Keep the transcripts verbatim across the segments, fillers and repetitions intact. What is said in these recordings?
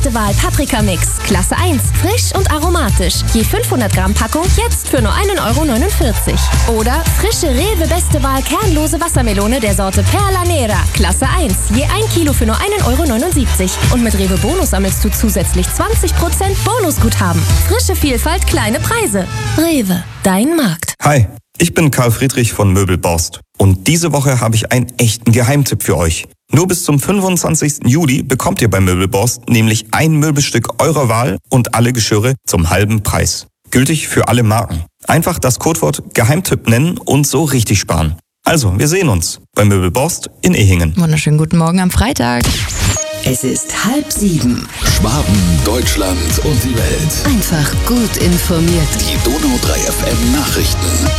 beste Wahl Paprika-Mix. Klasse eins. Frisch und aromatisch. Je fünfhundert Gramm Packung jetzt für nur ein Euro neunundvierzig. Oder frische Rewe beste Wahl kernlose Wassermelone der Sorte Perla Nera. Klasse eins. Je ein Kilo für nur ein Euro neunundsiebzig. Und mit Rewe Bonus sammelst du zusätzlich zwanzig Prozent Bonusguthaben. Frische Vielfalt, kleine Preise. Rewe, dein Markt. Hi, ich bin Karl Friedrich von Möbelborst. Und diese Woche habe ich einen echten Geheimtipp für euch. Nur bis zum fünfundzwanzigsten Juli bekommt ihr bei Möbelborst nämlich ein Möbelstück eurer Wahl und alle Geschirre zum halben Preis. Gültig für alle Marken. Einfach das Codewort Geheimtipp nennen und so richtig sparen. Also, wir sehen uns bei Möbelborst in Ehingen. Wunderschönen guten Morgen am Freitag. Es ist halb sieben. Schwaben, Deutschland und die Welt. Einfach gut informiert. Die Donau drei F M Nachrichten.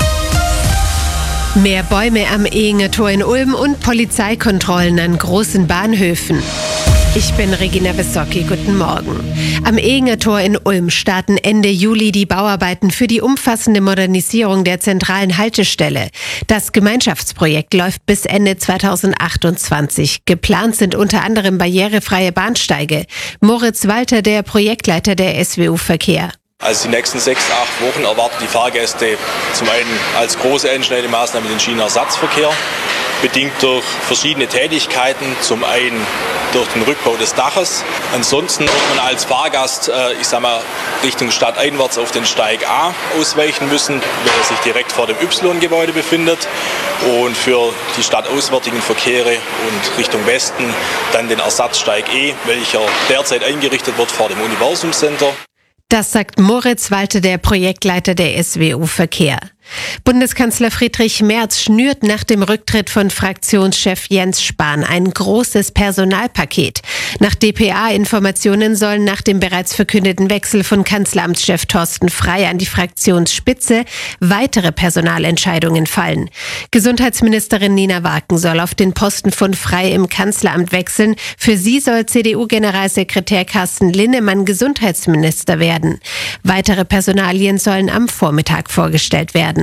Mehr Bäume am Ehinger Tor in Ulm und Polizeikontrollen an großen Bahnhöfen. Ich bin Regina Wissocki, guten Morgen. Am Ehinger Tor in Ulm starten Ende Juli die Bauarbeiten für die umfassende Modernisierung der zentralen Haltestelle. Das Gemeinschaftsprojekt läuft bis Ende zweitausendachtundzwanzig. Geplant sind unter anderem barrierefreie Bahnsteige. Moritz Walter, der Projektleiter der S W U Verkehr. Also die nächsten sechs, acht Wochen erwarten die Fahrgäste zum einen als große einschneidende Maßnahme den Schienenersatzverkehr, bedingt durch verschiedene Tätigkeiten, zum einen durch den Rückbau des Daches. Ansonsten wird man als Fahrgast, äh, ich sag mal, Richtung stadteinwärts auf den Steig A ausweichen müssen, der sich direkt vor dem Y-Gebäude befindet. Und für die stadtauswärtigen Verkehre und Richtung Westen dann den Ersatzsteig E, welcher derzeit eingerichtet wird vor dem Universum Center. Das sagt Moritz Walter, der Projektleiter der S W U Verkehr. Bundeskanzler Friedrich Merz schnürt nach dem Rücktritt von Fraktionschef Jens Spahn ein großes Personalpaket. Nach D P A-Informationen sollen nach dem bereits verkündeten Wechsel von Kanzleramtschef Thorsten Frey an die Fraktionsspitze weitere Personalentscheidungen fallen. Gesundheitsministerin Nina Waken soll auf den Posten von Frey im Kanzleramt wechseln. Für sie soll C D U-Generalsekretär Carsten Linnemann Gesundheitsminister werden. Weitere Personalien sollen am Vormittag vorgestellt werden.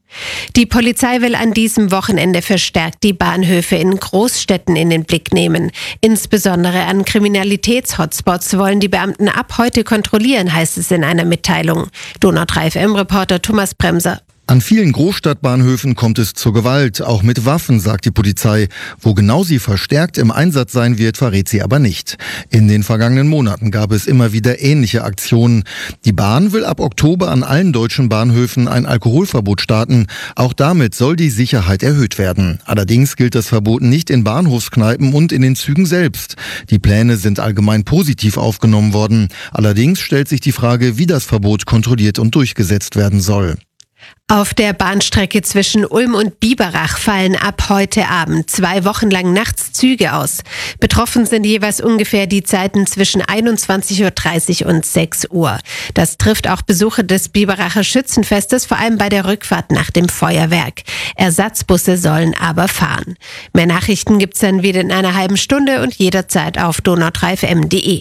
Die Polizei will an diesem Wochenende verstärkt die Bahnhöfe in Großstädten in den Blick nehmen. Insbesondere an Kriminalitäts-Hotspots wollen die Beamten ab heute kontrollieren, heißt es in einer Mitteilung. Donau drei F M-Reporter Thomas Bremser. An vielen Großstadtbahnhöfen kommt es zur Gewalt, auch mit Waffen, sagt die Polizei. Wo genau sie verstärkt im Einsatz sein wird, verrät sie aber nicht. In den vergangenen Monaten gab es immer wieder ähnliche Aktionen. Die Bahn will ab Oktober an allen deutschen Bahnhöfen ein Alkoholverbot starten. Auch damit soll die Sicherheit erhöht werden. Allerdings gilt das Verbot nicht in Bahnhofskneipen und in den Zügen selbst. Die Pläne sind allgemein positiv aufgenommen worden. Allerdings stellt sich die Frage, wie das Verbot kontrolliert und durchgesetzt werden soll. Auf der Bahnstrecke zwischen Ulm und Biberach fallen ab heute Abend zwei Wochen lang nachts Züge aus. Betroffen sind jeweils ungefähr die Zeiten zwischen einundzwanzig Uhr dreißig und sechs Uhr. Das trifft auch Besucher des Biberacher Schützenfestes, vor allem bei der Rückfahrt nach dem Feuerwerk. Ersatzbusse sollen aber fahren. Mehr Nachrichten gibt's dann wieder in einer halben Stunde und jederzeit auf donau drei F M punkt de.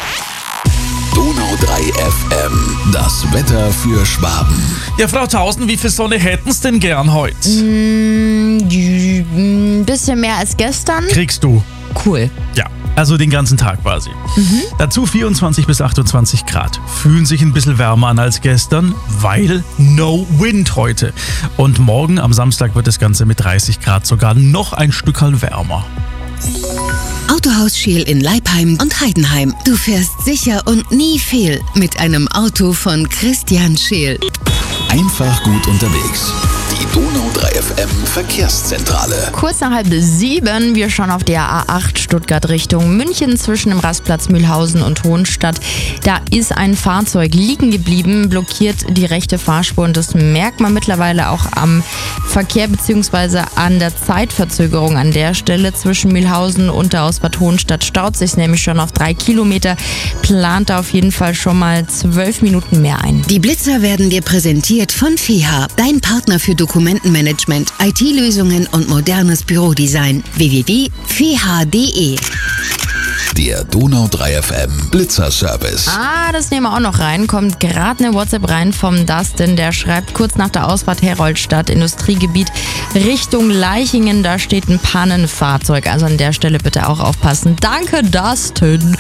Donau drei F M, das Wetter für Schwaben. Ja, Frau Tausen, wie viel Sonne hätten's denn gern heute? Mm, ein bisschen mehr als gestern. Kriegst du. Cool. Ja, also den ganzen Tag quasi. Mhm. Dazu vierundzwanzig bis achtundzwanzig Grad. Fühlen sich ein bisschen wärmer an als gestern, weil no wind heute. Und morgen am Samstag wird das Ganze mit dreißig Grad sogar noch ein Stückerl wärmer. Autohaus Scheel in Leipheim und Heidenheim. Du fährst sicher und nie fehl mit einem Auto von Christian Scheel. Einfach gut unterwegs. Die Donau drei F M Verkehrszentrale. Kurz nach halb sieben, wir schauen auf der A acht Stuttgart Richtung München zwischen dem Rastplatz Mühlhausen und Hohenstadt. Da ist ein Fahrzeug liegen geblieben, blockiert die rechte Fahrspur und das merkt man mittlerweile auch am Verkehr bzw. an der Zeitverzögerung an der Stelle zwischen Mühlhausen und der Ausfahrt Hohenstadt staut sich nämlich schon auf drei Kilometer, plant auf jeden Fall schon mal zwölf Minuten mehr ein. Die Blitzer werden dir präsentiert von F I H A, dein Partner für Dokumentenmanagement, I T-Lösungen und modernes Bürodesign. w w w punkt f i h a punkt d e. Der Donau drei F M Blitzerservice. Ah, das nehmen wir auch noch rein. Kommt gerade eine WhatsApp rein vom Dustin. Der schreibt kurz nach der Ausfahrt Heroldstadt, Industriegebiet Richtung Leichingen. Da steht ein Pannenfahrzeug. Also an der Stelle bitte auch aufpassen. Danke, Dustin.